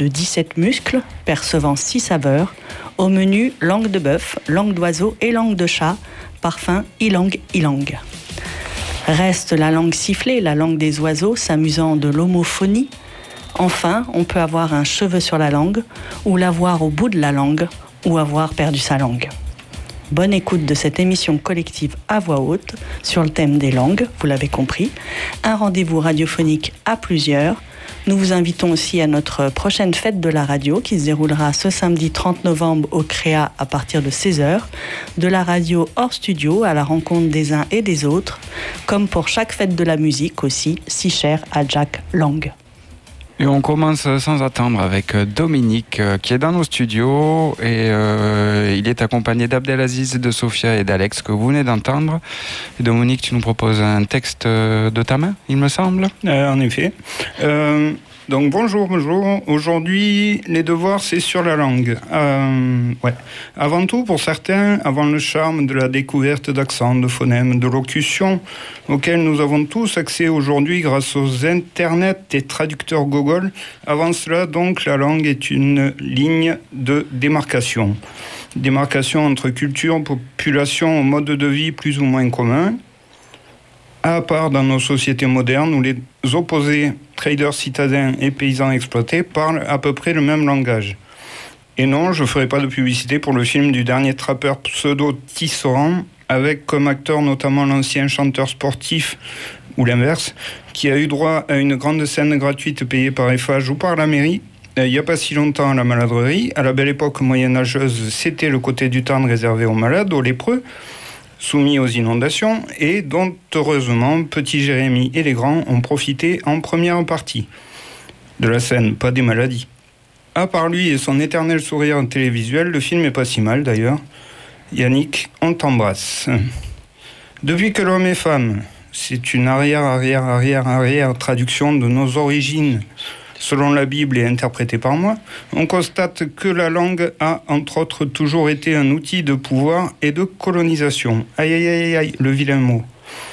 de 17 muscles percevant 6 saveurs. Au menu, langue de bœuf, langue d'oiseau et langue de chat. Parfum ylang-ylang. Reste la langue sifflée, la langue des oiseaux, s'amusant de l'homophonie. Enfin, on peut avoir un cheveu sur la langue, ou l'avoir au bout de la langue, ou avoir perdu sa langue. Bonne écoute de cette émission collective à voix haute sur le thème des langues, vous l'avez compris. Un rendez-vous radiophonique à plusieurs. Nous vous invitons aussi à notre prochaine fête de la radio qui se déroulera ce samedi 30 novembre au Créa à partir de 16h. De la radio hors studio à la rencontre des uns et des autres, comme pour chaque fête de la musique aussi, si chère à Jack Lang. Et on commence sans attendre avec Dominique qui est dans nos studios et il est accompagné d'Abdelaziz, de Sophia et d'Alex que vous venez d'entendre. Et Dominique, tu nous proposes un texte de ta main, il me semble. En effet. Donc bonjour. Aujourd'hui, les devoirs, c'est sur la langue. Avant tout, pour certains, avant le charme de la découverte d'accents, de phonèmes, de locutions, auxquels nous avons tous accès aujourd'hui grâce aux internets et traducteurs Google, avant cela, donc, la langue est une ligne de démarcation. Démarcation entre culture, population, mode de vie plus ou moins commun. À part dans nos sociétés modernes où les opposés, traders citadins et paysans exploités, parlent à peu près le même langage. Et non, je ne ferai pas de publicité pour le film du dernier trappeur pseudo-Tisserand, avec comme acteur notamment l'ancien chanteur sportif, ou l'inverse, qui a eu droit à une grande scène gratuite payée par Eiffage ou par la mairie. Il n'y a pas si longtemps à la maladrerie, à la belle époque moyenâgeuse, c'était le côté du temps réservé aux malades, aux lépreux, soumis aux inondations, et dont, heureusement, petit Jérémy et les grands ont profité en première partie. De la scène, pas des maladies. À part lui et son éternel sourire télévisuel, le film est pas si mal d'ailleurs. Yannick, on t'embrasse. Depuis que l'homme est femme, c'est une arrière traduction de nos origines. Selon la Bible et interprétée par moi, on constate que la langue a, entre autres, toujours été un outil de pouvoir et de colonisation. Aïe, le vilain mot.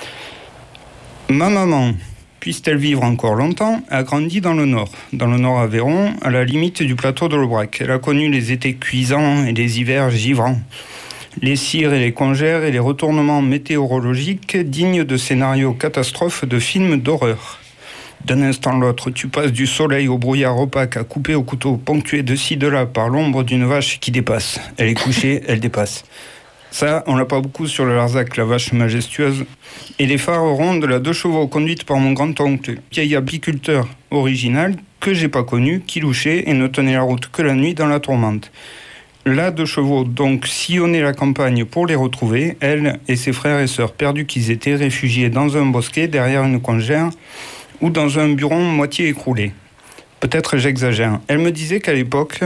Ma maman, puisse-t-elle vivre encore longtemps, a grandi dans le Nord Aveyron, à la limite du plateau de l'Aubrac. Elle a connu les étés cuisants et les hivers givrants, les cires et les congères et les retournements météorologiques dignes de scénarios catastrophes de films d'horreur. D'un instant à l'autre, tu passes du soleil au brouillard opaque à couper au couteau, ponctué de ci de là par l'ombre d'une vache qui dépasse. Elle est couchée, elle dépasse. Ça, on l'a pas beaucoup sur le Larzac, la vache majestueuse. Et les phares ronds de la 2 chevaux conduite par mon grand-oncle, vieil apiculteur original que j'ai pas connu, qui louchait et ne tenait la route que la nuit dans la tourmente. La 2 chevaux donc sillonnaient la campagne pour les retrouver, elle et ses frères et sœurs perdus qu'ils étaient, réfugiés dans un bosquet derrière une congère, ou dans un buron moitié écroulé. Peut-être j'exagère. Elle me disait qu'à l'époque,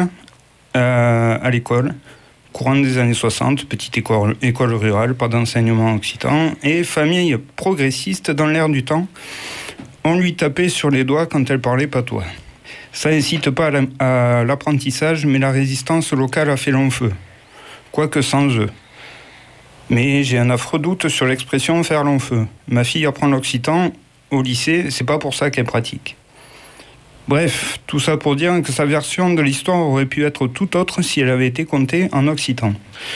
à l'école, courant des années 60, petite école rurale, pas d'enseignement occitan, et famille progressiste dans l'air du temps, on lui tapait sur les doigts quand elle parlait patois. Ça incite pas à l'apprentissage, mais la résistance locale a fait long feu. Quoique sans eux. Mais j'ai un affreux doute sur l'expression « faire long feu ». Ma fille apprend l'occitan au lycée, c'est pas pour ça qu'elle pratique. Bref, tout ça pour dire que sa version de l'histoire aurait pu être tout autre si elle avait été contée en occitan.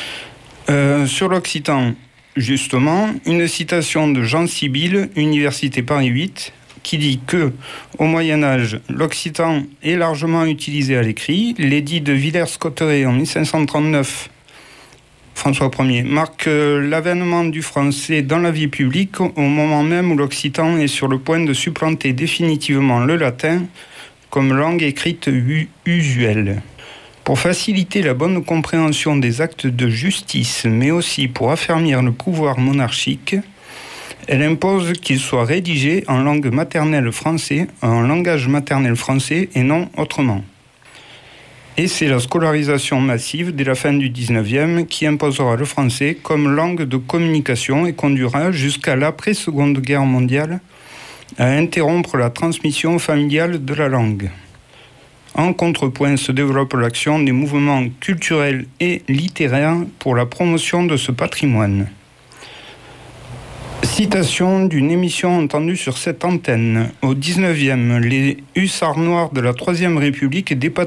Sur l'occitan, justement, une citation de Jean Sibylle, Université Paris 8, qui dit que, au Moyen-Âge, l'occitan est largement utilisé à l'écrit. L'édit de Villers-Cotterêts en 1539, François Ier, marque l'avènement du français dans la vie publique au moment même où l'occitan est sur le point de supplanter définitivement le latin comme langue écrite usuelle. Pour faciliter la bonne compréhension des actes de justice, mais aussi pour affermir le pouvoir monarchique, elle impose qu'il soit rédigé en langue maternelle français, en langage maternel français et non autrement. Et c'est la scolarisation massive dès la fin du XIXe qui imposera le français comme langue de communication et conduira jusqu'à l'après-Seconde Guerre mondiale à interrompre la transmission familiale de la langue. En contrepoint se développe l'action des mouvements culturels et littéraires pour la promotion de ce patrimoine. Citation d'une émission entendue sur cette antenne. Au XIXe, les hussards noirs de la Troisième République